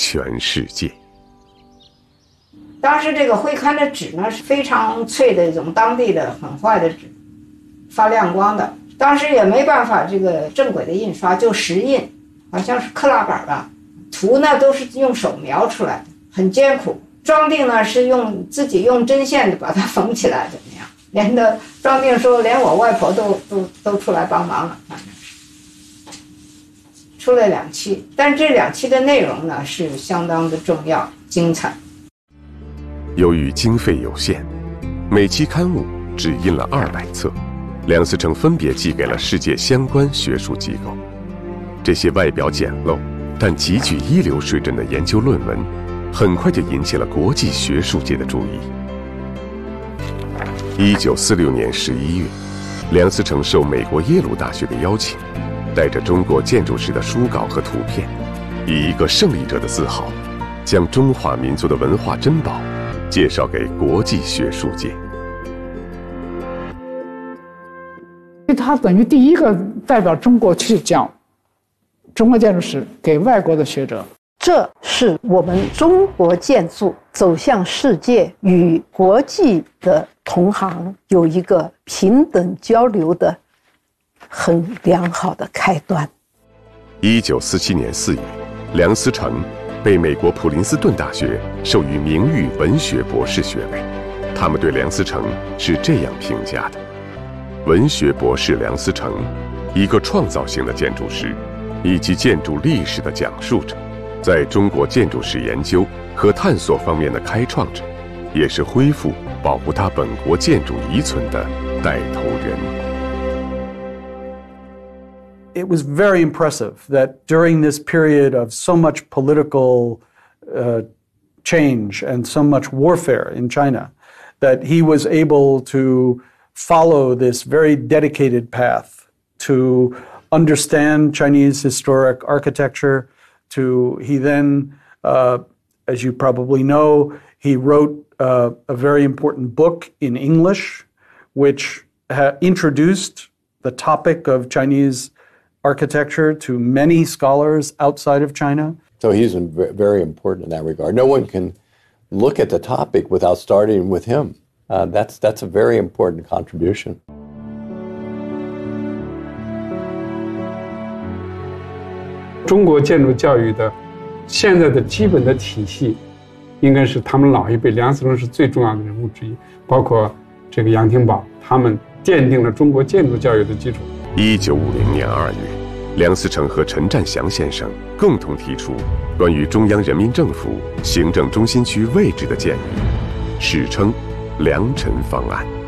全世界。 当时这个徽刊的纸呢是非常脆的一种当地的很坏的纸，发亮光的。当时也没办法这个正轨的印刷，就石印，好像是克拉板吧。图呢都是用手描出来的，很艰苦。装订呢是自己用针线把它缝起来，怎么样？连的装订时候，连我外婆都出来帮忙了，反正是出了2期，但这2期的内容呢是相当的重要精彩。 由于经费有限，每期刊物只印了200册，梁思成分别寄给了世界相关学术机构。这些外表简陋但极具一流水准的研究论文，很快就引起了国际学术界的注意。1946年11月，梁思成受美国耶鲁大学的邀请，带着中国建筑史的书稿和图片，以一个胜利者的自豪，将中华民族的文化珍宝介绍给国际学术界。 他等于第一个代表中国去讲中国建筑史给外国的学者。 这是我们中国建筑走向世界与国际的同行有一个平等交流的很良好的开端。 1947年4月，梁思成被美国普林斯顿大学授予名誉文学博士学位。他们对梁思成是这样评价的：文学博士梁思成，一个创造性的建筑师，以及建筑历史的讲述者，在中国建筑史研究和探索方面的开创者，也是恢复保护他本国建筑遗存的带头人。 It was very impressive that during this period of so much political change and so much warfare in China, that he was able to follow this very dedicated path to understand Chinese historic architecture. He then, as you probably know, he wrote a very important book in English, which introduced the topic of Chinese architecture to many scholars outside of China. So he's very important in that regard. No one can look at the topic without starting with him. That's a very important contribution. 中国建筑教育的现在的基本的体系，应该是他们老一辈，梁思成是最重要的人物之一，包括这个杨廷宝，他们奠定了中国建筑教育的基础。 1950年2月，梁思成和陈占祥先生共同提出关于中央人民政府行政中心区位置的建议，史称梁陈方案。